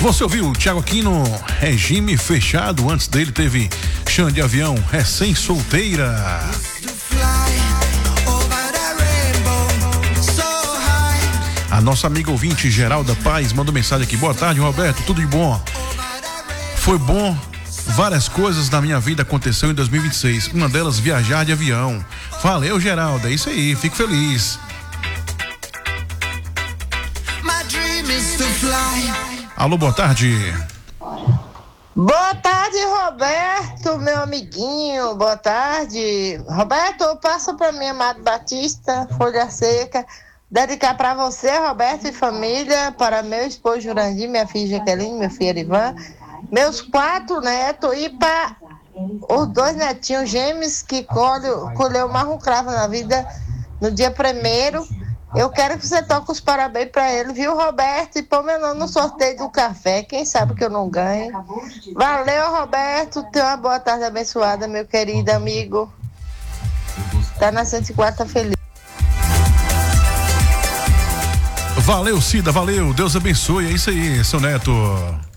Você ouviu o Thiago Aquino, regime fechado. Antes dele teve Xande Avião, recém-solteira. A nossa amiga ouvinte Geralda Paz mandou mensagem aqui. Boa tarde, Roberto, tudo de bom? Foi bom, várias coisas na minha vida aconteceu em 2026. Uma delas, viajar de avião. Valeu, Geralda, é isso aí, fico feliz. Alô, boa tarde. Boa tarde, Roberto, meu amiguinho, boa tarde. Roberto, passa para mim, Amado Batista, Folha Seca, dedicar para você, Roberto, e família, para meu esposo Jurandir, minha filha Jaqueline, meu filho Ivan, meus 4 netos e para os 2 netinhos gêmeos que colheu mais um cravo na vida no dia 1º. Eu quero que você toque os parabéns para ele, viu, Roberto? E põe meu nome no sorteio do café. Quem sabe que eu não ganho. Valeu, Roberto. Tenha uma boa tarde abençoada, meu querido amigo. Tá na 104, tá feliz. Valeu, Cida, valeu. Deus abençoe. É isso aí, seu neto.